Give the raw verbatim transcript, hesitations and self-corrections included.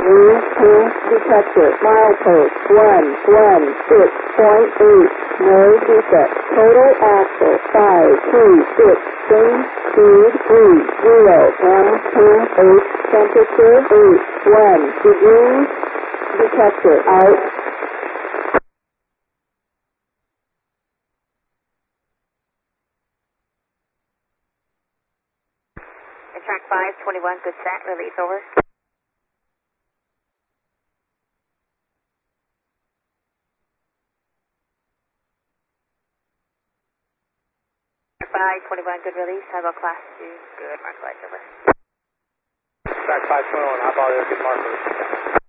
New two detector. Milepost one one six point eight. No defect. Total axle five two six. Same speed three zero. M two eight. Temperature eight one degrees. Detector out. Track five twenty-one, good set, release over. five twenty-one, good release, highball class two, good, mark lights over. Track five twenty-one, highball, good mark release.